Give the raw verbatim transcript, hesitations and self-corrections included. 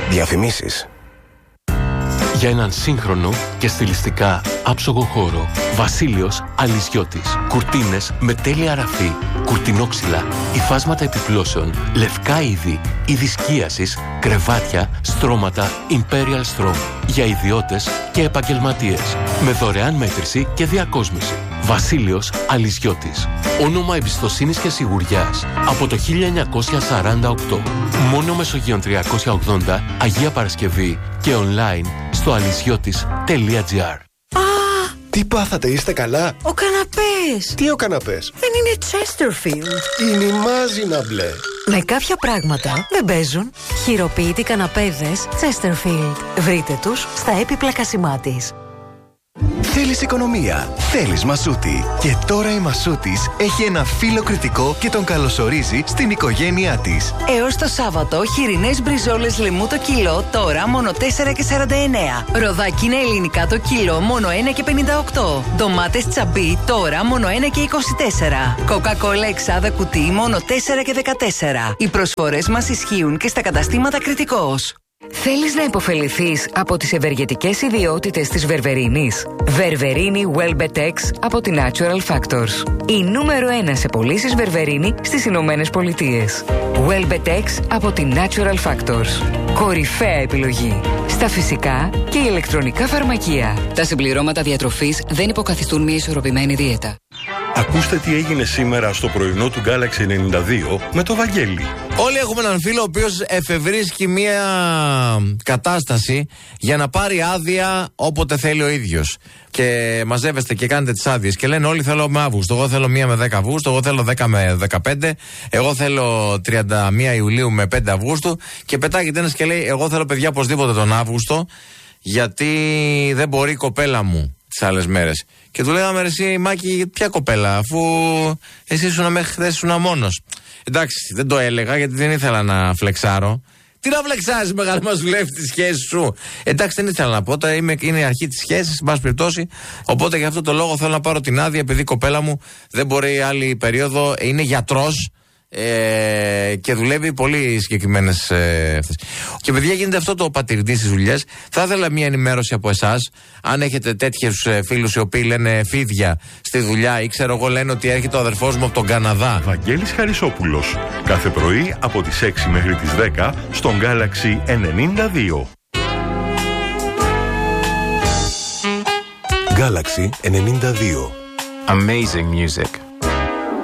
Διαφημίσεις. Για έναν σύγχρονο και στιλιστικά άψογο χώρο. Βασίλειος Αλυσιώτης. Κουρτίνες με τέλεια ραφή, κουρτινόξυλα, υφάσματα επιπλώσεων, λευκά είδη, είδη σκίασης, κρεβάτια, στρώματα Imperial Strong. Για ιδιώτες και επαγγελματίες. Με δωρεάν μέτρηση και διακόσμηση. Βασίλειος Αλυσιώτης. Όνομα εμπιστοσύνης και σιγουριάς από το χίλια εννιακόσια σαράντα οκτώ. Μόνο Μεσογείων τριακόσια ογδόντα, Αγία Παρασκευή και online στο αλυσιώτης τελεία τζι άρ. Τι πάθατε, είστε καλά? Ο καναπές. Τι ο καναπές? Δεν είναι Chesterfield. Είναι η μάζινα μπλε. Με κάποια πράγματα δεν παίζουν. Χειροποίητοι καναπέδες Chesterfield. Βρείτε τους στα έπιπλα κασιμάτης. Θέλεις οικονομία, θέλεις Μασούτη. Και τώρα η Μασούτης έχει ένα φύλλο κριτικό και τον καλωσορίζει στην οικογένειά της. Έως το Σάββατο, χοιρινές μπριζόλες λεμού το κιλό, τώρα μόνο τέσσερα και σαράντα εννέα. Ροδάκινα ελληνικά το κιλό, μόνο ένα και πενήντα οκτώ. Ντομάτες τσαμπί, τώρα μόνο ένα και είκοσι τέσσερα. Κοκακόλα εξάδα κουτί, μόνο τέσσερα και δεκατέσσερα. Οι προσφορές μας ισχύουν και στα καταστήματα Κριτικός. Θέλεις να υποφεληθείς από τις ευεργετικές ιδιότητες της βερβερίνης? Βερβερίνη Welbetex από τη Natural Factors. Η νούμερο ένα σε πωλήσεις βερβερίνη στις Ηνωμένες Πολιτείες. Welbetex από τη Natural Factors. Κορυφαία επιλογή στα φυσικά και ηλεκτρονικά φαρμακεία. Τα συμπληρώματα διατροφής δεν υποκαθιστούν μια ισορροπημένη δίαιτα. Ακούστε τι έγινε σήμερα στο πρωινό του Galaxy ενενήντα δύο με το Βαγγέλη. Όλοι έχουμε έναν φίλο ο οποίος εφευρίσκει μια κατάσταση για να πάρει άδεια όποτε θέλει ο ίδιος. Και μαζεύεστε και κάνετε τις άδειες και λένε όλοι θέλω με Αύγουστο. Εγώ θέλω μία με δέκα Αυγούστου, εγώ θέλω δέκα με δεκαπέντε, εγώ θέλω τριάντα μία Ιουλίου με πέντε Αυγούστου. Και πετάγεται ένας και λέει: εγώ θέλω παιδιά οπωσδήποτε τον Αύγουστο, γιατί δεν μπορεί η κοπέλα μου τις άλλες μέρες. Και του λέγαμε: ρε εσύ Μάκη, ποια κοπέλα, αφού εσύ ήσουν μέχρι χθες ήσουν μόνος. Εντάξει, δεν το έλεγα γιατί δεν ήθελα να φλεξάρω. Τι να φλεξάρεις, μεγάλη, μας δουλεύει τη σχέση σου. Εντάξει, δεν ήθελα να πω. Τώρα είμαι, είναι η αρχή της σχέσης, εν πάση περιπτώσει. Οπότε για αυτό το λόγο θέλω να πάρω την άδεια, επειδή η κοπέλα μου δεν μπορεί άλλη περίοδο, είναι γιατρός. Ε, και δουλεύει πολύ συγκεκριμένες ε, αυτές. Και παιδιά, γίνεται αυτό το πατηρντή στις δουλειές. Θα ήθελα μια ενημέρωση από εσάς. Αν έχετε τέτοιους ε, φίλους οι οποίοι λένε φίδια στη δουλειά, ή ξέρω εγώ λένε ότι έρχεται ο αδερφός μου από τον Καναδά. Βαγγέλης Χαρισόπουλος. Κάθε πρωί από τις έξι μέχρι τις δέκα στον Galaxy ενενήντα δύο. Galaxy ενενήντα δύο. Amazing music.